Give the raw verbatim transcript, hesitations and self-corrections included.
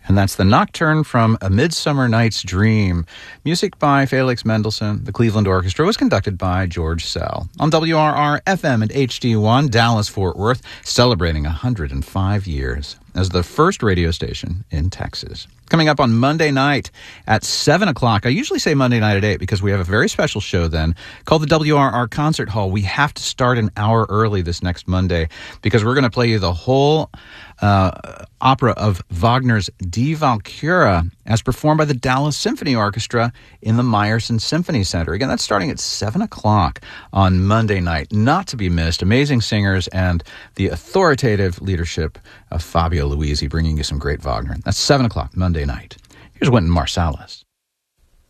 And that's the Nocturne from A Midsummer Night's Dream. Music by Felix Mendelssohn. The Cleveland Orchestra was conducted by George Sell. On W R R F M and H D one, Dallas-Fort Worth, celebrating one hundred five years as the first radio station in Texas. Coming up on Monday night at seven o'clock. I usually say Monday night at eight because we have a very special show then called the W R R Concert Hall. We have to start an hour early this next Monday because we're going to play you the whole uh, opera of Wagner's Die Walküre as performed by the Dallas Symphony Orchestra in the Meyerson Symphony Center. Again, that's starting at seven o'clock on Monday night. Not to be missed. Amazing singers and the authoritative leadership of Fabio Luisi bringing you some great Wagner. That's seven o'clock Monday night. Here's Wynton Marsalis.